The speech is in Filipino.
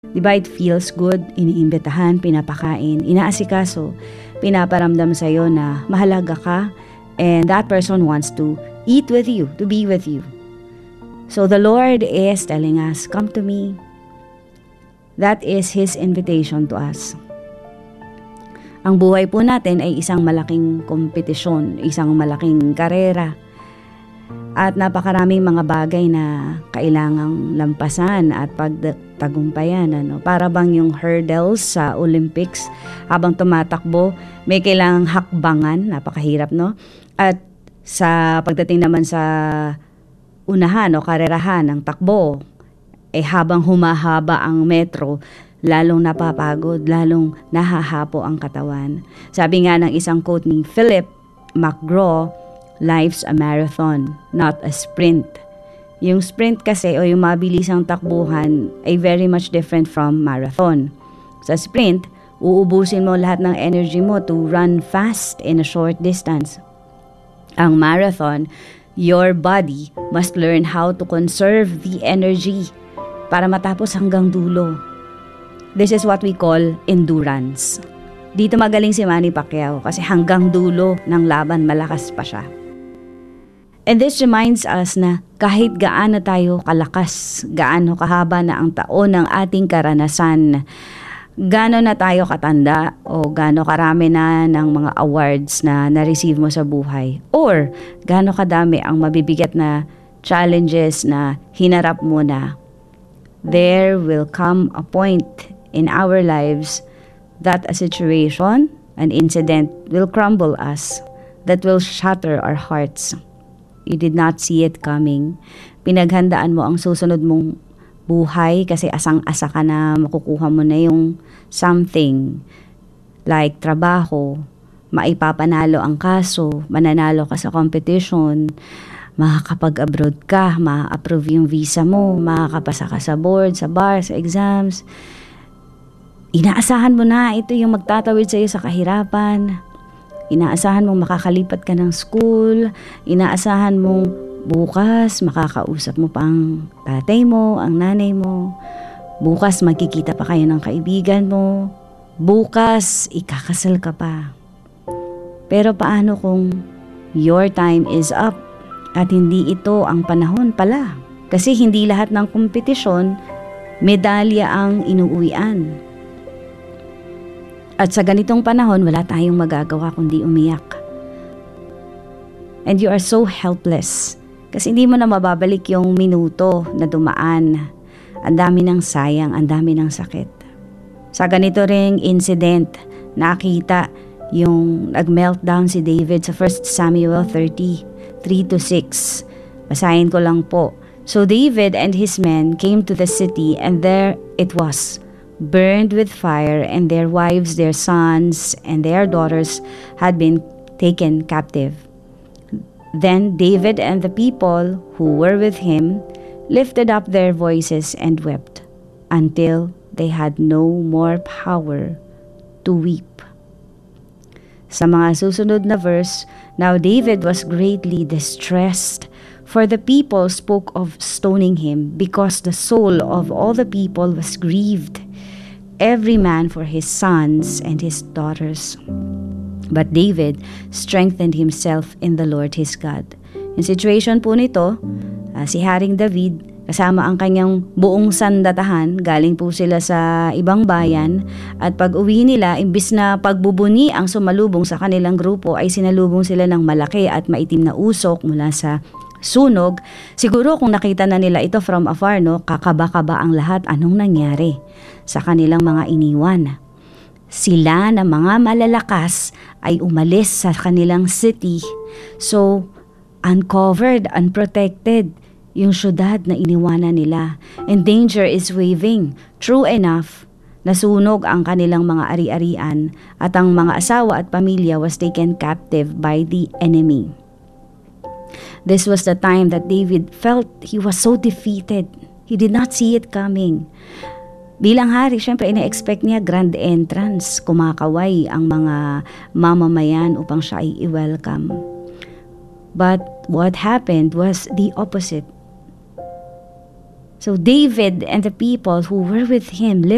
Diba it feels good, iniimbitahan, pinapakain, inaasikaso, pinaparamdam sa'yo na mahalaga ka and that person wants to eat with you, to be with you. So the Lord is telling us, come to me. That is His invitation to us. Ang buhay po natin ay isang malaking kompetisyon, isang malaking karera. At napakaraming mga bagay na kailangang lampasan at pagtagumpayan. Para bang yung hurdles sa Olympics, habang tumatakbo, may kailangang hakbangan, napakahirap, no? At sa pagdating naman sa unahan o karerahan ng takbo, habang humahaba ang metro, lalong napapagod, lalong nahahapo ang katawan. Sabi nga ng isang quote ni Philip McGraw, life's a marathon, not a sprint. Yung sprint kasi o yung mabilisang takbuhan ay very much different from marathon. Sa sprint, uubusin mo lahat ng energy mo to run fast in a short distance. Ang marathon, your body must learn how to conserve the energy para matapos hanggang dulo. This is what we call endurance. Dito magaling si Manny Pacquiao kasi hanggang dulo ng laban malakas pa siya. And this reminds us na kahit gaano tayo kalakas, gaano kahaba na ang taon ng ating karanasan, gaano na tayo katanda o gaano karami na ng mga awards na na-receive mo sa buhay, or gaano kadami ang mabibigat na challenges na hinarap mo na, there will come a point in our lives that a situation, an incident will crumble us, that will shatter our hearts. You did not see it coming. Pinaghandaan mo ang susunod mong buhay kasi asang-asa ka na makukuha mo na yung something like trabaho, maipapanalo ang kaso, mananalo ka sa competition, makakapag-abroad ka, ma-approve yung visa mo, makakapasa ka sa board, sa bar, sa exams. Inaasahan mo na ito yung magtatawid sa'yo sa kahirapan. Inaasahan mong makakalipat ka ng school. Inaasahan mong bukas makakausap mo pa ang tatay mo, ang nanay mo. Bukas magkikita pa kayo ng kaibigan mo. Bukas ikakasal ka pa. Pero paano kung your time is up at hindi ito ang panahon pala? Kasi hindi lahat ng kompetisyon medalya ang inuuwian. At sa ganitong panahon, wala tayong magagawa kundi umiyak. And you are so helpless. Kasi hindi mo na mababalik yung minuto na dumaan. Ang dami ng sayang, ang dami ng sakit. Sa ganito ring incident, nakita yung nag-meltdown si David sa 1 Samuel 30, 3-6. Basahin ko lang po. So David and his men came to the city, and there it was, burned with fire, and their wives, their sons, and their daughters had been taken captive. Then David and the people who were with him lifted up their voices and wept until they had no more power to weep. Sa mga susunod na verse, now David was greatly distressed, for the people spoke of stoning him, because the soul of all the people was grieved, every man for his sons and his daughters. But David strengthened himself in the Lord his God. Yung situation po nito, si Haring David kasama ang kanyang buong sandatahan, galing po sila sa ibang bayan, at pag uwi nila, imbis na pagbubuni ang sumalubong sa kanilang grupo, ay sinalubong sila ng malaki at maitim na usok mula sa sunog. Siguro kung nakita na nila ito from afar, kakaba-kaba ang lahat. Anong nangyari sa kanilang mga iniwan? Sila na mga malalakas ay umalis sa kanilang city. So, uncovered, unprotected yung syudad na iniwanan nila. And danger is waving. True enough, nasunog ang kanilang mga ari-arian at ang mga asawa at pamilya was taken captive by the enemy. This was the time that David felt he was so defeated. He did not see it coming. Bilang hari, syempre ina-expect niya grand entrance, kumakaway ang mga mamamayan upang siya ay i-welcome. But what happened was the opposite. So David and the people who were with him